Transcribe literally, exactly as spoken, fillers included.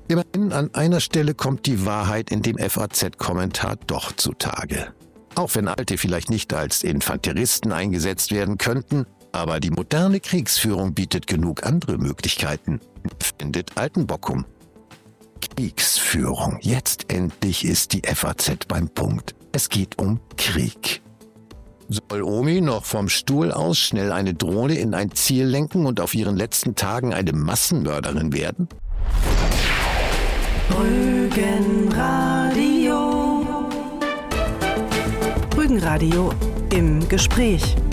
Immerhin an einer Stelle kommt die Wahrheit in dem F A Z-Kommentar doch zutage. Auch wenn Alte vielleicht nicht als Infanteristen eingesetzt werden könnten, aber die moderne Kriegsführung bietet genug andere Möglichkeiten, findet Altenbockum. Kriegsführung. Jetzt endlich ist die F A Z beim Punkt. Es geht um Krieg. Soll Omi noch vom Stuhl aus schnell eine Drohne in ein Ziel lenken und auf ihren letzten Tagen eine Massenmörderin werden? Rügenradio. Rügenradio im Gespräch.